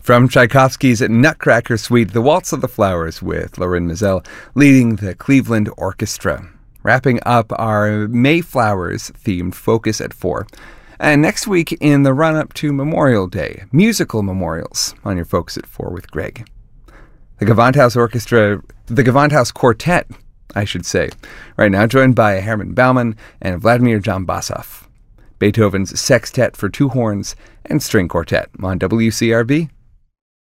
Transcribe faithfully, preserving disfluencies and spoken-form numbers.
From Tchaikovsky's Nutcracker Suite, The Waltz of the Flowers with Lauren Mizell leading the Cleveland Orchestra. Wrapping up our Mayflowers-themed Focus at four. And next week, in the run-up to Memorial Day, musical memorials on your Focus at four with Greg. The Gewandhaus Orchestra, the Gewandhaus Quartet, I should say, right now joined by Herman Baumann and Vladimir Jambasov. Beethoven's Sextet for two horns and string quartet on W C R B.